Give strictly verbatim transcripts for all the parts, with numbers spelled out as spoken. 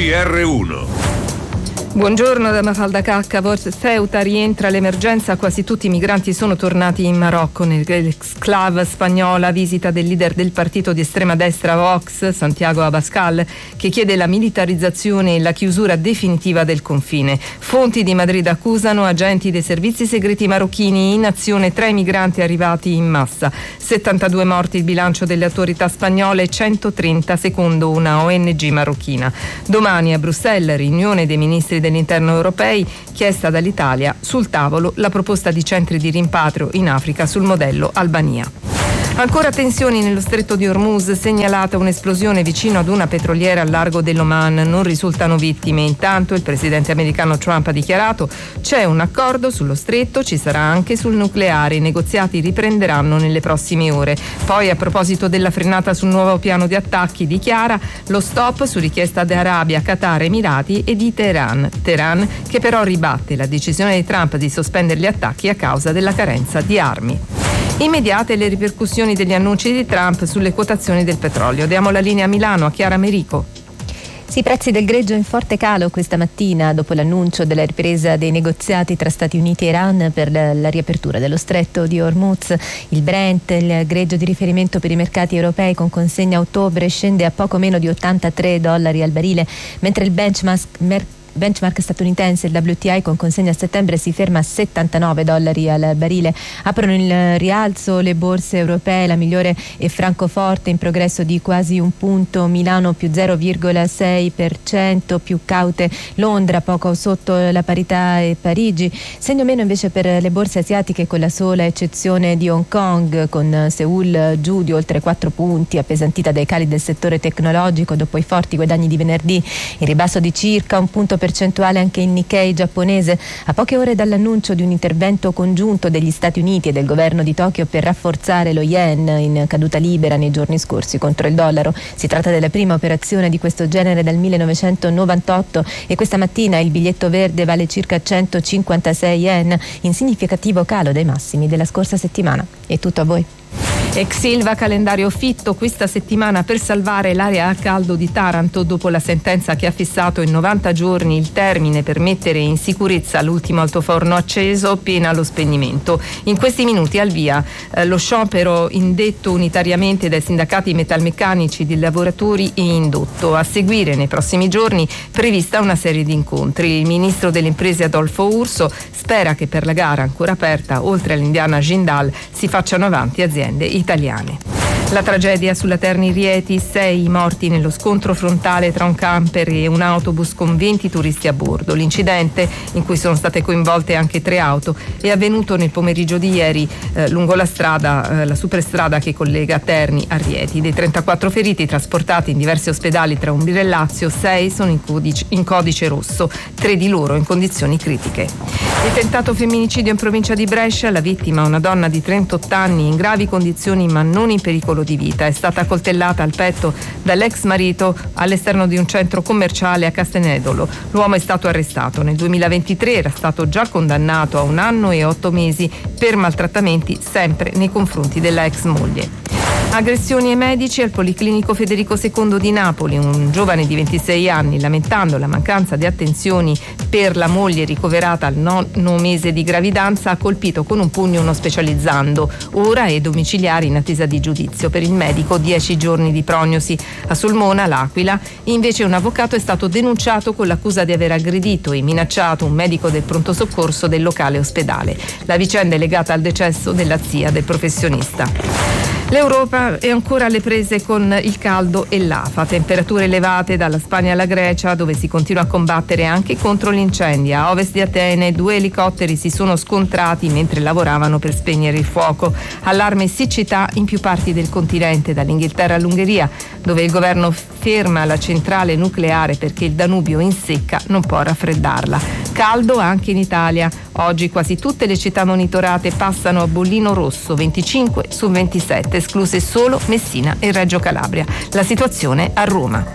G R uno. Buongiorno da Mafalda Cacca. Ceuta rientra l'emergenza, quasi tutti i migranti sono tornati in Marocco. Nell'exclave spagnola, visita del leader del partito di estrema destra Vox, Santiago Abascal, che chiede la militarizzazione e la chiusura definitiva del confine. Fonti di Madrid accusano agenti dei servizi segreti marocchini in azione tra i migranti arrivati in massa. settantadue morti il bilancio delle autorità spagnole, centotrenta secondo una O N G marocchina. Domani a Bruxelles, riunione dei ministri dell'interno europei, chiesta dall'Italia, sul tavolo la proposta di centri di rimpatrio in Africa sul modello Albania. Ancora tensioni nello stretto di Hormuz, segnalata un'esplosione vicino ad una petroliera al largo dell'Oman, non risultano vittime. Intanto il presidente americano Trump ha dichiarato: c'è un accordo sullo stretto, ci sarà anche sul nucleare, i negoziati riprenderanno nelle prossime ore. Poi, a proposito della frenata sul nuovo piano di attacchi, dichiara lo stop su richiesta di Arabia, Qatar, Emirati e di Teheran. Teheran che però ribatte la decisione di Trump di sospendere gli attacchi a causa della carenza di armi. Immediate le ripercussioni degli annunci di Trump sulle quotazioni del petrolio. Diamo la linea a Milano a Chiara Merico. Sì, i prezzi del greggio in forte calo questa mattina dopo l'annuncio della ripresa dei negoziati tra Stati Uniti e Iran per la riapertura dello stretto di Hormuz. Il Brent, il greggio di riferimento per i mercati europei con consegna a ottobre, scende a poco meno di ottantatré dollari al barile, mentre il benchmark benchmark statunitense, il W T I, con consegna a settembre si ferma a settantanove dollari al barile. Aprono il rialzo le borse europee, la migliore è Francoforte in progresso di quasi un punto, Milano più zero virgola sei per cento, più caute Londra, poco sotto la parità, e Parigi. Segno meno invece per le borse asiatiche, con la sola eccezione di Hong Kong, con Seoul giù di oltre quattro punti, appesantita dai cali del settore tecnologico dopo i forti guadagni di venerdì. Il ribasso di circa un punto percentuale anche il Nikkei giapponese, a poche ore dall'annuncio di un intervento congiunto degli Stati Uniti e del governo di Tokyo per rafforzare lo yen, in caduta libera nei giorni scorsi contro il dollaro. Si tratta della prima operazione di questo genere dal millenovecentonovantotto e questa mattina il biglietto verde vale circa centocinquantasei yen, in significativo calo dai massimi della scorsa settimana. È tutto a voi. Ex Ilva, calendario fitto questa settimana per salvare l'area a caldo di Taranto dopo la sentenza che ha fissato in novanta giorni il termine per mettere in sicurezza l'ultimo altoforno acceso, pena lo spegnimento. In questi minuti al via eh, lo sciopero indetto unitariamente dai sindacati metalmeccanici di lavoratori e indotto. A seguire nei prossimi giorni prevista una serie di incontri. Il ministro delle imprese Adolfo Urso spera che per la gara ancora aperta, oltre all'Indiana Jindal, si facciano avanti aziende italiane. La tragedia sulla Terni Rieti, sei morti nello scontro frontale tra un camper e un autobus con venti turisti a bordo. L'incidente, in cui sono state coinvolte anche tre auto, è avvenuto nel pomeriggio di ieri eh, lungo la strada, eh, la superstrada che collega Terni a Rieti. Dei trentaquattro feriti trasportati in diversi ospedali tra Umbria e Lazio, sei sono in codice, in codice rosso, tre di loro in condizioni critiche. Il tentato femminicidio in provincia di Brescia, la vittima, una donna di trentotto anni in gravi condizioni ma non in pericolo di vita, è stata coltellata al petto dall'ex marito all'esterno di un centro commerciale a Castenedolo. L'uomo è stato arrestato nel duemilaventitré, era stato già condannato a un anno e otto mesi per maltrattamenti sempre nei confronti della ex moglie. Aggressioni ai medici al Policlinico Federico secondo di Napoli. Un giovane di ventisei anni, lamentando la mancanza di attenzioni per la moglie ricoverata al nono mese di gravidanza, ha colpito con un pugno uno specializzando. Ora è domiciliare in attesa di giudizio. Per il medico dieci giorni di prognosi. A Sulmona, l'Aquila, invece un avvocato è stato denunciato con l'accusa di aver aggredito e minacciato un medico del pronto soccorso del locale ospedale. La vicenda è legata al decesso della zia del professionista. L'Europa è ancora alle prese con il caldo e l'afa, temperature elevate dalla Spagna alla Grecia, dove si continua a combattere anche contro gli incendi. A ovest di Atene due elicotteri si sono scontrati mentre lavoravano per spegnere il fuoco. Allarme siccità in più parti del continente, dall'Inghilterra all'Ungheria, dove il governo ferma la centrale nucleare perché il Danubio in secca non può raffreddarla. Caldo anche in Italia. Oggi quasi tutte le città monitorate passano a bollino rosso, venticinque su ventisette, escluse solo Messina e Reggio Calabria. La situazione a Roma.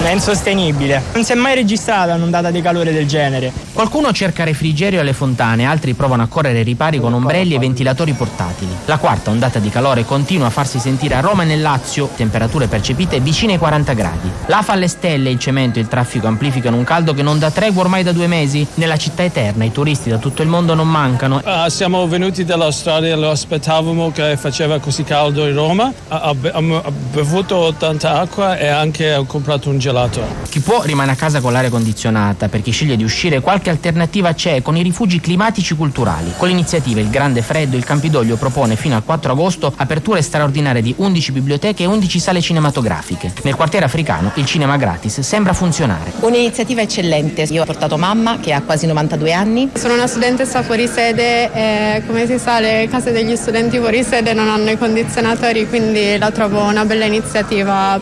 È insostenibile. Non si è mai registrata un'ondata di calore del genere. Qualcuno cerca refrigerio alle fontane, altri provano a correre ai ripari con ombrelli e ventilatori portatili. La quarta ondata di calore continua a farsi sentire a Roma e nel Lazio, temperature percepite vicine ai quaranta gradi. L'afa alle stelle, il cemento e il traffico amplificano un caldo che non dà tregua ormai da due mesi. Nella città eterna i turisti da tutto il mondo non mancano. Uh, siamo venuti dall'Australia, lo aspettavamo che faceva così caldo in Roma. Abbiamo bevuto tanta acqua e anche ho comprato un gelato. Chi può rimane a casa con l'aria condizionata, per chi sceglie di uscire qualche alternativa c'è con i rifugi climatici culturali. Con l'iniziativa Il Grande Freddo il Campidoglio propone fino al quattro agosto aperture straordinarie di undici biblioteche e undici sale cinematografiche. Nel quartiere africano il cinema gratis sembra funzionare. Un'iniziativa eccellente. Io ho portato mamma che ha quasi novantadue anni. Sono una studentessa fuori sede e come si sa le case degli studenti fuori sede non hanno i condizionatori, quindi la trovo una bella iniziativa